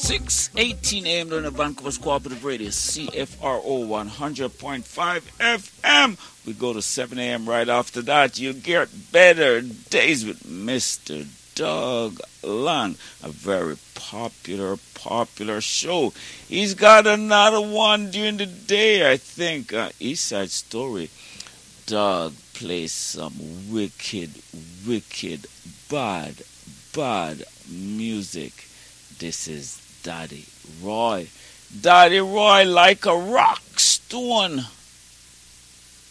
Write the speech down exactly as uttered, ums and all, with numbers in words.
six eighteen a m on the Vancouver's Cooperative Radio, C F R O one hundred point five F M. We go to seven a m right after that. You get better days with Mister Doug Lang, a very popular, popular show. He's got another one during the day, I think. Uh, East Side Story. Doug plays some wicked, wicked, bad, bad music. This is Daddy Roy. Daddy Roy like a rock stone.